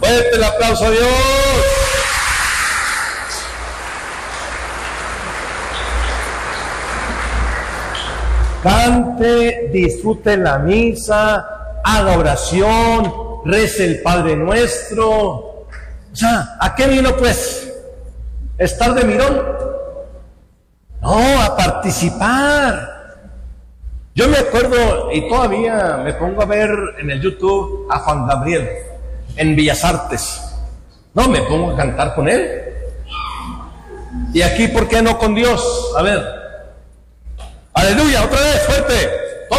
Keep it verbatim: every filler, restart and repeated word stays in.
Fuerte el aplauso a Dios. Cante, disfrute la misa, haga oración, rece el Padre Nuestro. O sea, ¿a qué vino pues? ¿Estar de mirón? No, a participar. Yo me acuerdo, y todavía me pongo a ver en el YouTube a Juan Gabriel, en Bellas Artes. No, me pongo a cantar con él. Y aquí, ¿por qué no con Dios? A ver. Aleluya, otra vez, fuerte.